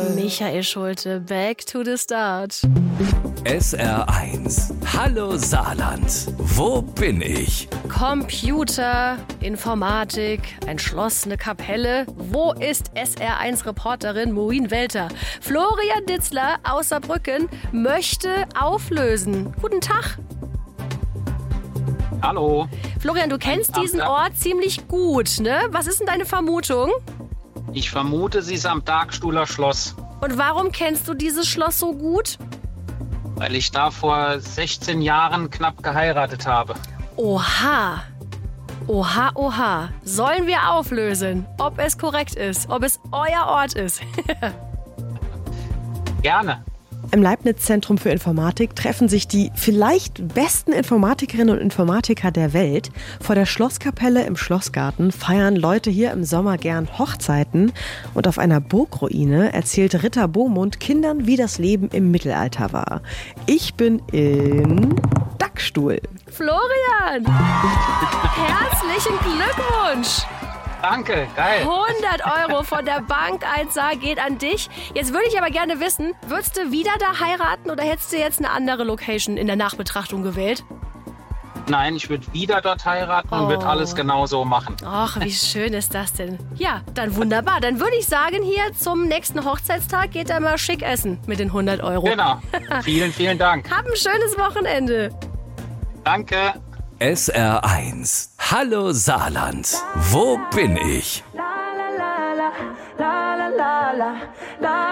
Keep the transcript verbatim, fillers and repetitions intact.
Michael Schulte, back to the start. S R eins. Hallo Saarland. Wo bin ich? Computer, Informatik, ein Schloss, eine Kapelle. Wo ist S R eins Reporterin Maureen Welter? Florian Ditzler aus Saarbrücken möchte auflösen. Guten Tag. Hallo. Florian, du kennst diesen Ort ziemlich gut, ne? Was ist denn deine Vermutung? Ich vermute, sie ist am Darkstuhler Schloss. Und warum kennst du dieses Schloss so gut? Weil ich da vor sechzehn Jahren knapp geheiratet habe. Oha. Oha, oha. Sollen wir auflösen, ob es korrekt ist, ob es euer Ort ist? Gerne. Im Leibniz-Zentrum für Informatik treffen sich die vielleicht besten Informatikerinnen und Informatiker der Welt. Vor der Schlosskapelle im Schlossgarten feiern Leute hier im Sommer gern Hochzeiten. Und auf einer Burgruine erzählt Ritter Bohmund Kindern, wie das Leben im Mittelalter war. Ich bin in Dachstuhl. Florian, herzlichen Glückwunsch. Danke, geil. hundert Euro von der Bank eins A geht an dich. Jetzt würde ich aber gerne wissen, würdest du wieder da heiraten oder hättest du jetzt eine andere Location in der Nachbetrachtung gewählt? Nein, ich würde wieder dort heiraten und Oh. würde alles genauso machen. Ach, wie schön ist das denn? Ja, dann wunderbar. Dann würde ich sagen, hier zum nächsten Hochzeitstag geht er mal schick essen mit den hundert Euro. Genau. Vielen, vielen Dank. Hab ein schönes Wochenende. Danke. S R eins. Hallo Saarland. Wo bin ich? La la la la la la la la